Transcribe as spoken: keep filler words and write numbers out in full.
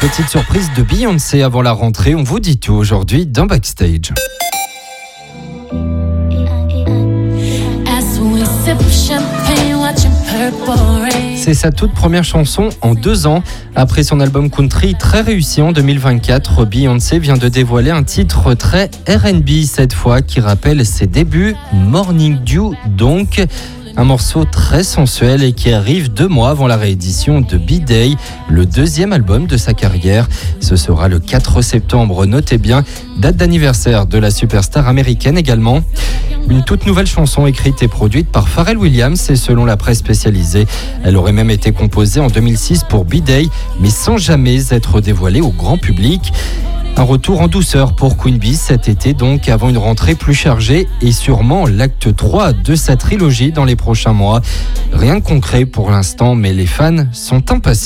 Petite surprise de Beyoncé avant la rentrée, on vous dit tout aujourd'hui dans Backstage. C'est sa toute première chanson en deux ans. Après son album country très réussi en deux mille vingt-quatre, Beyoncé vient de dévoiler un titre très R and B cette fois qui rappelle ses débuts, Morning Dew donc. Un morceau très sensuel et qui arrive deux mois avant la réédition de B-Day, le deuxième album de sa carrière. Ce sera le quatre septembre, notez bien, date d'anniversaire de la superstar américaine également. Une toute nouvelle chanson écrite et produite par Pharrell Williams et selon la presse spécialisée, elle aurait même été composée en deux mille six pour B-Day, mais sans jamais être dévoilée au grand public. Un retour en douceur pour Queen Bee cet été donc, avant une rentrée plus chargée et sûrement l'acte trois de sa trilogie dans les prochains mois. Rien de concret pour l'instant, mais les fans sont impatients.